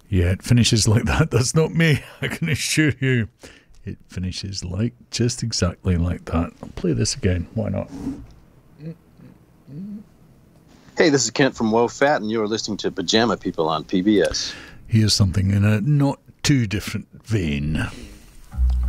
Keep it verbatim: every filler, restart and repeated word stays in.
Yeah, it finishes like that. That's not me, I can assure you. It finishes like, just exactly like that. I'll play this again. Why not? Hey, this is Kent from Woe Fat, and you're listening to Pajama People on P B S. Here's something in a not too different vein.